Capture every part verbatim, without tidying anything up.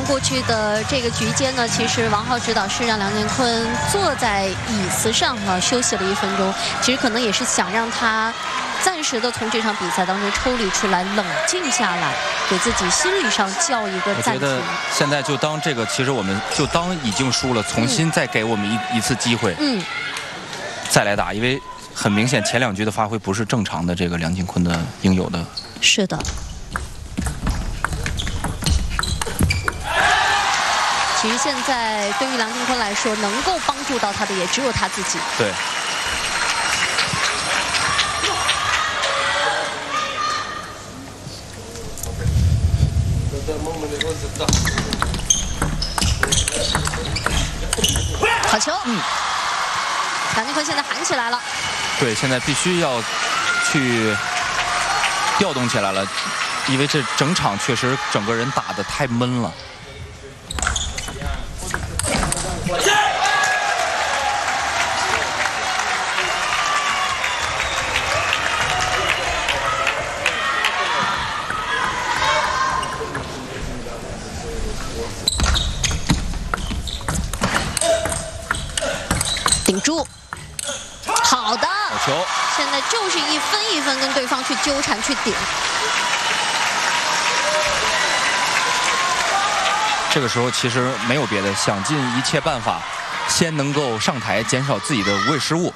过去的这个局间呢，其实王浩指导是让梁建坤坐在椅子上啊休息了一分钟，其实可能也是想让他暂时的从这场比赛当中抽离出来，冷静下来，给自己心理上叫一个暂停。 我觉得现在就当这个，其实我们就当已经输了，重新再给我们一、嗯、一次机会， 嗯， 再来打，因为很明显前两局的发挥不是正常的这个梁建坤的应有的。 是的。其实现在对于梁建坤来说，能够帮助到他的也只有他自己。 对。 好球！嗯，梁建坤现在喊起来了。 对，现在必须要去调动起来了，因为这整场确实整个人打得太闷了。 顶住，好的， 好球！ 现在就是一分一分跟对方去纠缠去顶。 这个时候其实没有别的，想尽一切办法，先能够上台，减少自己的无谓失误。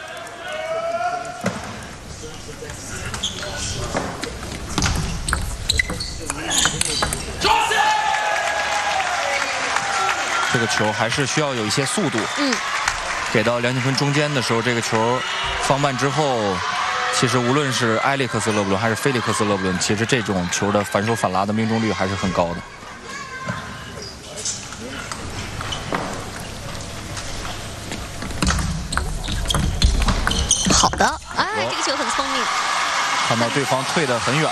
这个球还是需要有一些速度。 嗯。 给到梁建坤中间的时候，这个球放慢之后，其实无论是埃利克斯·勒布伦还是菲利克斯·勒布伦，其实这种球的反手反拉的命中率还是很高的。 好的，哎，这个球很聪明。 看到对方退得很远。